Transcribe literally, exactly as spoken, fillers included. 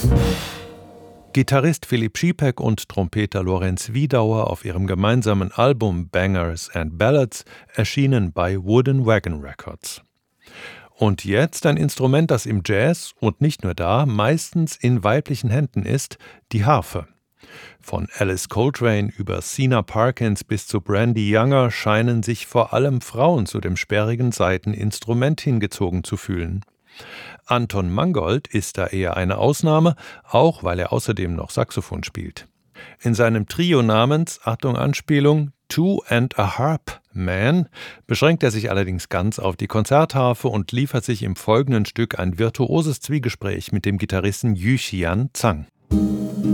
Gitarrist Philipp Schiepeck und Trompeter Lorenz Wiedauer auf ihrem gemeinsamen Album Bangers and Ballads, erschienen bei Wooden Wagon Records. Und jetzt ein Instrument, das im Jazz und nicht nur da meistens in weiblichen Händen ist, die Harfe. Von Alice Coltrane über Sina Parkins bis zu Brandy Younger scheinen sich vor allem Frauen zu dem sperrigen Saiteninstrument hingezogen zu fühlen. Anton Mangold ist da eher eine Ausnahme, auch weil er außerdem noch Saxophon spielt. In seinem Trio namens, Achtung Anspielung, Two and a Harp Man beschränkt er sich allerdings ganz auf die Konzertharfe und liefert sich im folgenden Stück ein virtuoses Zwiegespräch mit dem Gitarristen Yuxian Zhang.